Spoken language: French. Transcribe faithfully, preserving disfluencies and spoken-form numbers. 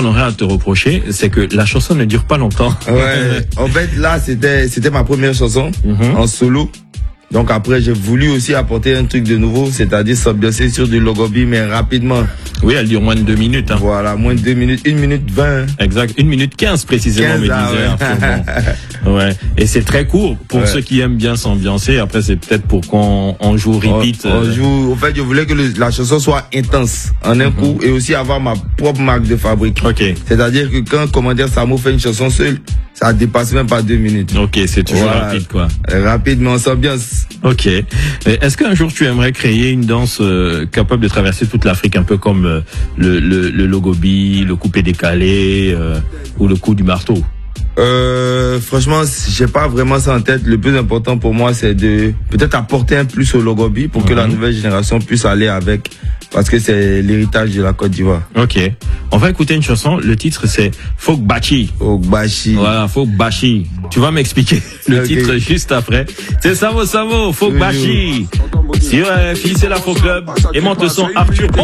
qu'on aurait à te reprocher, c'est que la chanson ne dure pas longtemps. Ouais. En fait, là, c'était, c'était ma première chanson mm-hmm. en solo. Donc après, j'ai voulu aussi apporter un truc de nouveau, c'est-à-dire s'ambiancer sur du Logobi, mais rapidement. Oui, elle dure moins de deux minutes. Hein. Voilà, moins de deux minutes, une minute vingt. Exact, une minute quinze précisément, me disait Arthur. Bon. Ouais. Et c'est très court pour ouais. ceux qui aiment bien s'ambiancer. Après, c'est peut-être pour qu'on on joue repeat. On, on euh... joue. En fait, je voulais que le, la chanson soit intense en un mm-hmm. coup et aussi avoir ma propre marque de fabrique. Ok. C'est-à-dire que quand, comment dire, Samo fait une chanson seule, ça dépasse même pas deux minutes. Ok, c'est toujours voilà. rapide, quoi. Rapide, mais on s'ambiance. Ok. Est-ce qu'un jour tu aimerais créer une danse euh, capable de traverser toute l'Afrique, un peu comme euh, le, le, le Logobi, le coupé décalé euh, ou le coup du marteau? Euh, franchement, j'ai pas vraiment ça en tête. Le plus important pour moi, c'est de peut-être apporter un plus au Logobi pour mm-hmm. que la nouvelle génération puisse aller avec, parce que c'est l'héritage de la Côte d'Ivoire. Ok. On va écouter une chanson. Le titre, c'est Fogbachi. Fogbachi. Voilà, Fogbachi. Tu vas m'expliquer le okay. titre juste après. C'est Samo Samo, Fogbachi. Sur R F I, c'est l'Afro Club. Et monte le son Arthur.